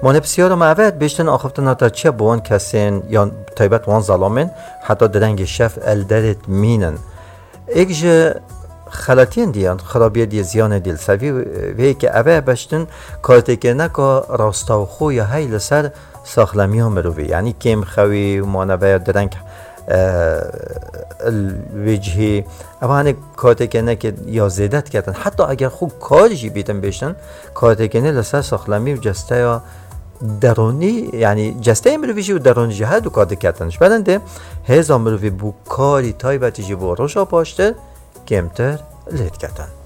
من بسیار معود بیشتن آخفتن تا چه بوان کسین یا تایبت وان ظلامن حتی درنگ شف الدرت مینن اگه خلاتین دیان خرابی دی زیان دل سوی وی که اوه بشتن کارتی که نکا راستا و خو یا هی لسر ساخلمی ها مروی یعنی کم خوی و مانوه درنگ الوجهی اما هنه کارتی که نکه یا زیدت کردن حتی اگر خوب کارشی بیتن بیشتن کارتی که نه لسر ساخلمی و جسته یا درونی یعنی جسته مرویشی و درونی جهت و کارتی کردنش بدنده هزا مروی بو کاری تایبتی جی بو روشا پاشته کمتر لید کردن